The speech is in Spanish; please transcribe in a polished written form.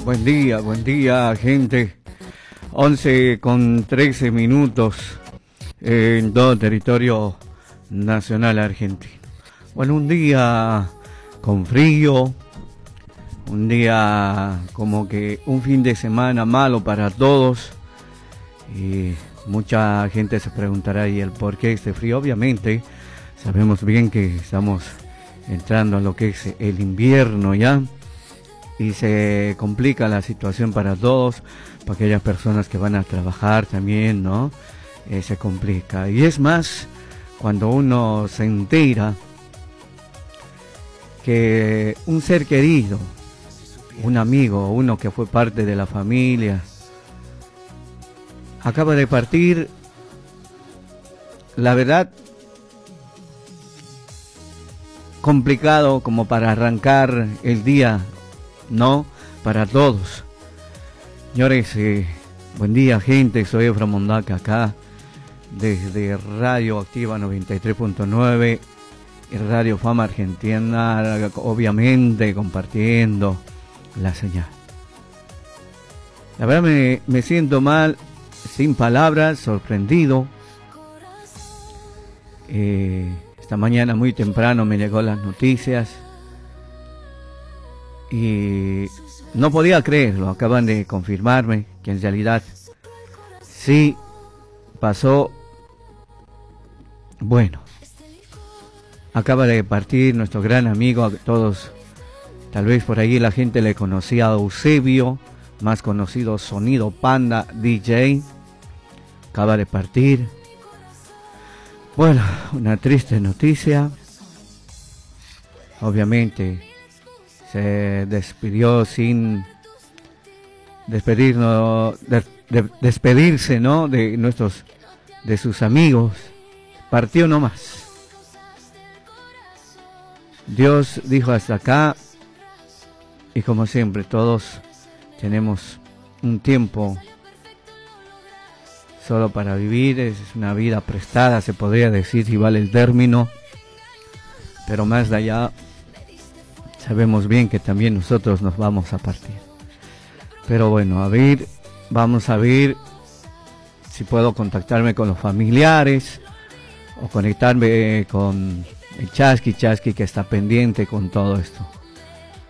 Buen día, gente. 11:13 en todo territorio nacional argentino. Bueno, un día con frío, un día como que un fin de semana malo para todos. Y mucha gente se preguntará, ¿y el por qué este frío? Obviamente, sabemos bien que estamos entrando a lo que es el invierno ya. Y se complica la situación para todos, para aquellas personas que van a trabajar también, ¿no? Se complica. Y es más, cuando uno se entera que un ser querido, un amigo, uno que fue parte de la familia, acaba de partir, la verdad, complicado como para arrancar el día, no para todos. Señores, buen día, gente. Soy Efra Mondaca acá desde Radio Activa 93.9 y Radio Fama Argentina, obviamente compartiendo la señal. La verdad me siento mal, sin palabras, sorprendido. Esta mañana muy temprano me llegó las noticias y no podía creerlo. Acaban de confirmarme que en realidad sí pasó. Bueno, acaba de partir nuestro gran amigo. A todos, tal vez por ahí la gente le conocía a Eusebio, más conocido Sonido Panda DJ. Acaba de partir. Bueno, una triste noticia. Obviamente se despidió sin despedirse, ¿no? de sus amigos. Partió nomás. Dios dijo hasta acá. Y como siempre, todos tenemos un tiempo solo para vivir. Es una vida prestada, se podría decir, si vale el término. Pero más de allá, sabemos bien que también nosotros nos vamos a partir. Pero bueno, vamos a ver si puedo contactarme con los familiares o conectarme con el Chasqui que está pendiente con todo esto.